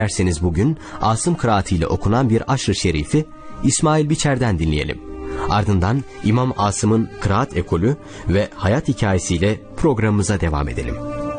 Derseniz bugün Asım kıraatiyle okunan bir aşr-ı şerifi İsmail Biçer'den dinleyelim. Ardından İmam Asım'ın kıraat ekolü ve hayat hikayesiyle programımıza devam edelim.